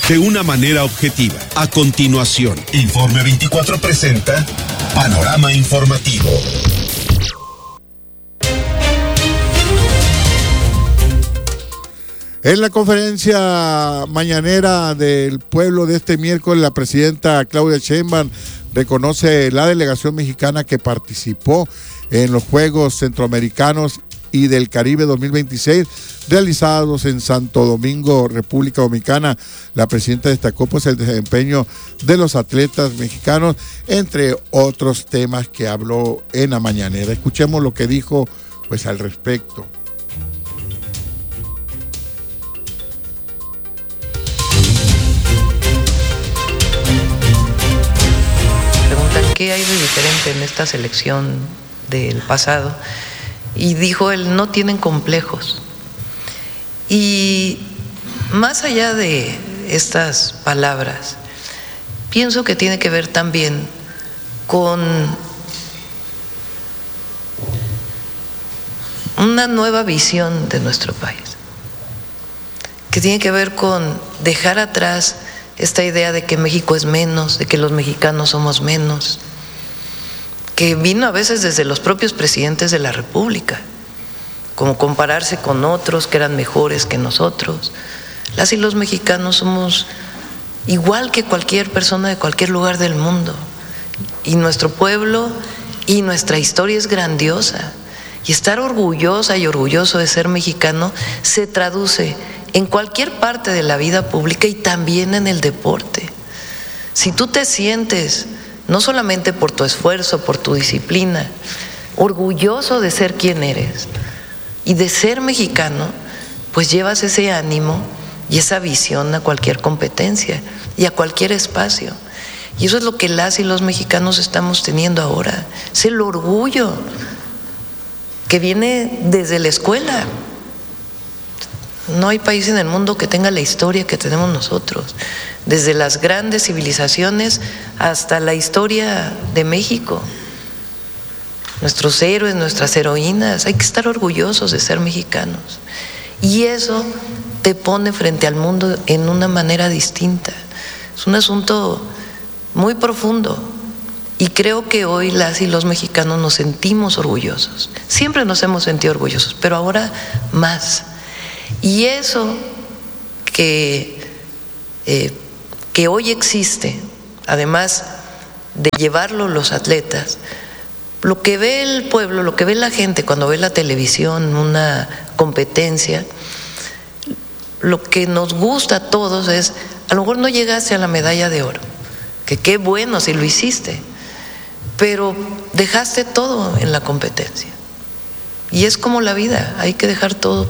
de una manera objetiva. A continuación, Informe 24 presenta Panorama Informativo. En la conferencia mañanera del pueblo de este miércoles, la presidenta Claudia Sheinbaum reconoce la delegación mexicana que participó en los Juegos Centroamericanos y del Caribe 2026 realizados en Santo Domingo, República Dominicana. La presidenta destacó el desempeño de los atletas mexicanos, entre otros temas que habló en la mañanera. Escuchemos lo que dijo al respecto. ¿Qué hay de diferente en esta selección del pasado? Y dijo él, no tienen complejos. Y más allá de estas palabras, pienso que tiene que ver también con una nueva visión de nuestro país, que tiene que ver con dejar atrás esta idea de que México es menos, de que los mexicanos somos menos, que vino a veces desde los propios presidentes de la República, como compararse con otros que eran mejores que nosotros. Las y los mexicanos somos igual que cualquier persona de cualquier lugar del mundo, y nuestro pueblo y nuestra historia es grandiosa, y estar orgullosa y orgulloso de ser mexicano se traduce en cualquier parte de la vida pública y también en el deporte. Si tú te sientes, no solamente por tu esfuerzo, por tu disciplina, orgulloso de ser quien eres y de ser mexicano, pues llevas ese ánimo y esa visión a cualquier competencia y a cualquier espacio. Y eso es lo que las y los mexicanos estamos teniendo ahora, es el orgullo que viene desde la escuela. No hay país en el mundo que tenga la historia que tenemos nosotros, desde las grandes civilizaciones hasta la historia de México. Nuestros héroes, nuestras heroínas, hay que estar orgullosos de ser mexicanos. Y eso te pone frente al mundo en una manera distinta. Es un asunto muy profundo. Y creo que hoy las y los mexicanos nos sentimos orgullosos. Siempre nos hemos sentido orgullosos, pero ahora más. Y eso que hoy existe, además de llevarlo los atletas, lo que ve el pueblo, lo que ve la gente cuando ve la televisión, una competencia, lo que nos gusta a todos es, a lo mejor no llegaste a la medalla de oro, que qué bueno si lo hiciste, pero dejaste todo en la competencia. Y es como la vida, hay que dejar todo